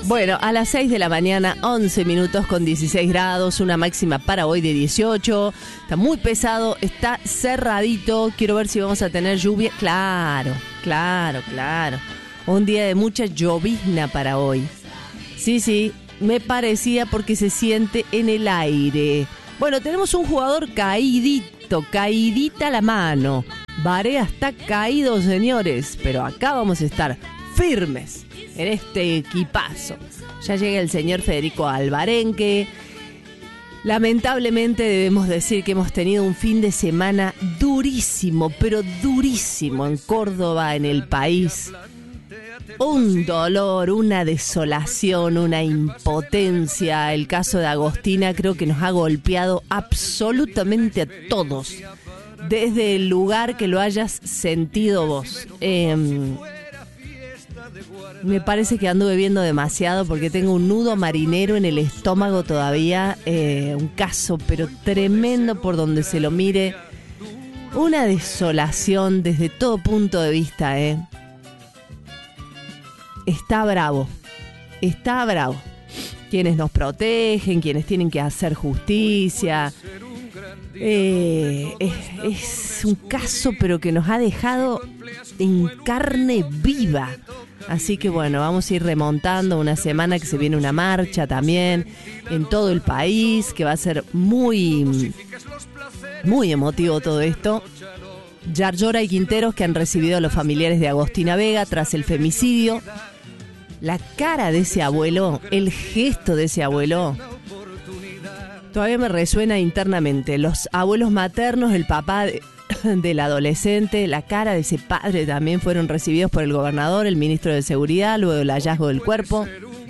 Bueno, a las 6 de la mañana, 11 minutos con 16 grados, una máxima para hoy de 18. Está muy pesado, está cerradito. Quiero ver si vamos a tener lluvia. Claro. Un día de mucha llovizna para hoy. Sí, me parecía porque se siente en el aire. Bueno, tenemos un jugador caidita la mano. Barea está caído, señores, pero acá vamos a estar firmes en este equipazo. Ya llega el señor Federico Alvarenque. Lamentablemente debemos decir que hemos tenido un fin de semana durísimo, pero durísimo en Córdoba, en el país. Un dolor, una desolación, una impotencia. El caso de Agostina creo que nos ha golpeado absolutamente a todos. Desde el lugar que lo hayas sentido vos. Me parece que ando bebiendo demasiado porque tengo un nudo marinero en el estómago todavía. Un caso, pero tremendo por donde se lo mire. Una desolación desde todo punto de vista, Está bravo. Quienes nos protegen, quienes tienen que hacer justicia. Es un caso, pero que nos ha dejado en carne viva. Así que bueno, vamos a ir remontando una semana que se viene una marcha también en todo el país, que va a ser muy, muy emotivo todo esto. Yarlora y Quinteros que han recibido a los familiares de Agostina Vega tras el femicidio. La cara de ese abuelo, el gesto de ese abuelo, todavía me resuena internamente. Los abuelos maternos, el papá del adolescente, la cara de ese padre también fueron recibidos por el gobernador, el ministro de Seguridad, luego del hallazgo del cuerpo.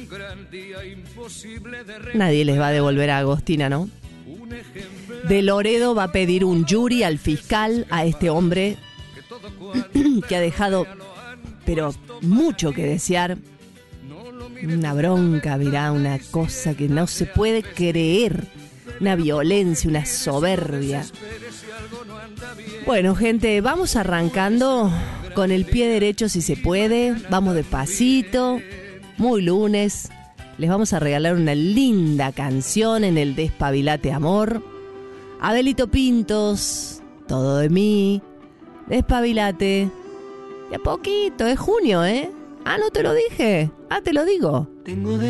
Nadie les va a devolver a Agostina, ¿no? De Loredo va a pedir un jury al fiscal, a este hombre que ha dejado, pero mucho que desear. Una bronca, mirá, una cosa que no se puede creer. Una violencia, una soberbia. Bueno, gente, vamos arrancando con el pie derecho si se puede. Vamos despacito, muy lunes. Les vamos a regalar una linda canción en el Despabilate Amor. Abelito Pintos, Todo de mí, Despabilate. De a poquito, es junio, ¿eh? Ah, no te lo dije. Ah, te lo digo.